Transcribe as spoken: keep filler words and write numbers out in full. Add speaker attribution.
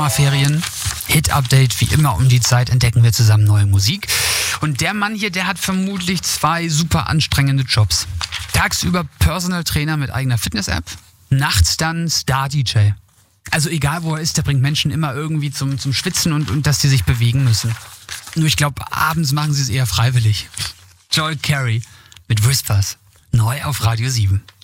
Speaker 1: Sommerferien. Hit-Update, wie immer um die Zeit entdecken wir zusammen neue Musik. Und der Mann hier, der hat vermutlich zwei super anstrengende Jobs. Tagsüber Personal Trainer mit eigener Fitness-App, nachts dann Star-D J. Also egal wo er ist, der bringt Menschen immer irgendwie zum, zum Schwitzen und, und dass die sich bewegen müssen. Nur ich glaube, abends machen sie es eher freiwillig. Joel Corry mit Whispers, neu auf Radio sieben.